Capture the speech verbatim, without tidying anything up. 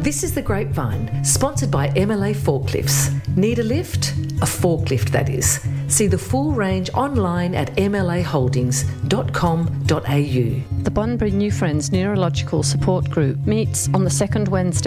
This is The Grapevine, sponsored by M L A Forklifts. Need a lift? A forklift, that is. See the full range online at m l a holdings dot com dot a u. The Bunbury New Friends Neurological Support Group meets on the second Wednesday